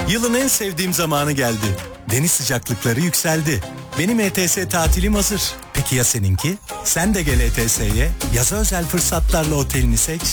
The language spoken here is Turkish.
Yılın en sevdiğim zamanı geldi. Deniz sıcaklıkları yükseldi. Benim ETS tatilim hazır. Peki ya seninki? Sen de gel ETS'ye. Yaza özel fırsatlarla otelini seç.